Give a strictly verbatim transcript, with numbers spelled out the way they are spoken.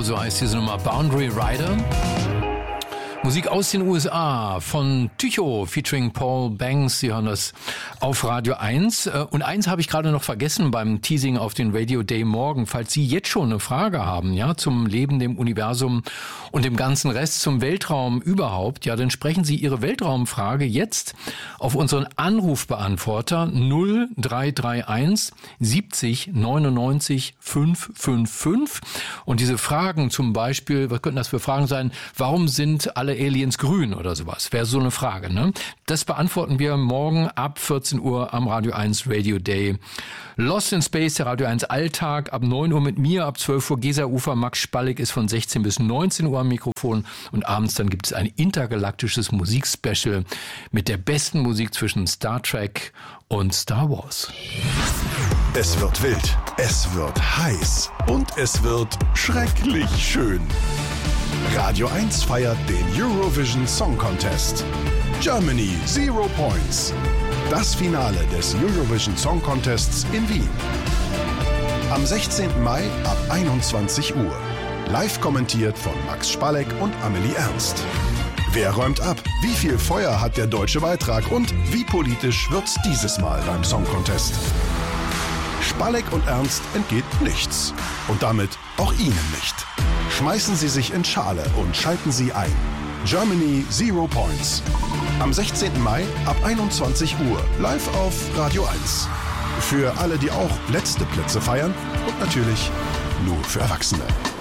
so heißt diese Nummer, Boundary Rider. Musik aus den U S A von Tycho featuring Paul Banks. Sie hören das auf Radio eins. Und eins habe ich gerade noch vergessen beim Teasing auf den Radio Day morgen. Falls Sie jetzt schon eine Frage haben, ja, zum Leben, dem Universum und dem ganzen Rest, zum Weltraum überhaupt, ja, dann sprechen Sie Ihre Weltraumfrage jetzt auf unseren Anrufbeantworter null drei drei eins siebzig neunundneunzig fünfhundertfünfundfünfzig. Und diese Fragen zum Beispiel, was könnten das für Fragen sein? Warum sind alle Aliens grün oder sowas? Wäre so eine Frage, ne? Das beantworten wir morgen ab vierzehn Uhr am Radio eins Radio Day. Lost in Space, der Radio eins Alltag, ab neun Uhr mit mir, ab zwölf Uhr Gezerufer. Max Spallig ist von sechzehn bis neunzehn Uhr am Mikrofon und abends dann gibt es ein intergalaktisches Musikspecial mit der besten Musik zwischen Star Trek und Star Wars. Es wird wild, es wird heiß und es wird schrecklich schön. Radio eins feiert den Eurovision Song Contest. Germany Zero Points. Das Finale des Eurovision Song Contests in Wien. Am sechzehnten Mai ab einundzwanzig Uhr. Live kommentiert von Max Spalleg und Amelie Ernst. Wer räumt ab? Wie viel Feuer hat der deutsche Beitrag? Und wie politisch wird's dieses Mal beim Song Contest? Spalleg und Ernst entgeht nichts. Und damit auch Ihnen nicht. Schmeißen Sie sich in Schale und schalten Sie ein. Germany Zero Points. Am sechzehnten Mai ab einundzwanzig Uhr. Live auf Radio eins. Für alle, die auch letzte Plätze feiern. Und natürlich nur für Erwachsene.